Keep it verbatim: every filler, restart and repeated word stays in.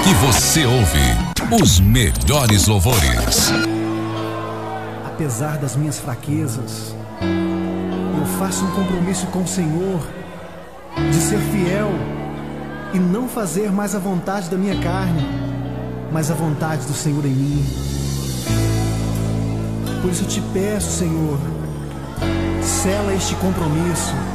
Aqui você ouve os melhores louvores. Apesar das minhas fraquezas, eu faço um compromisso com o Senhor de ser fiel e não fazer mais a vontade da minha carne, mas a vontade do Senhor em mim. Por isso eu te peço, Senhor, sela este compromisso